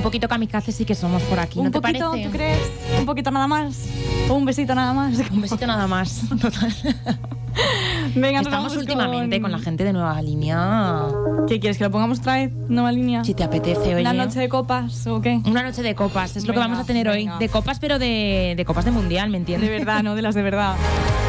un poquito kamikaze sí que somos por aquí, ¿no te parece? Un poquito, ¿tú crees? ¿Un poquito nada más? ¿O un besito nada más? Un besito nada más, total. Venga, estamos últimamente con la gente de Nueva Línea. ¿Qué quieres? ¿Que lo pongamos otra vez? ¿Nueva Línea? Si te apetece, oye. ¿Una noche de copas o qué? Una noche de copas, es lo que vamos a tener hoy. De copas, pero de copas de mundial, ¿me entiendes? De verdad, no de las de verdad.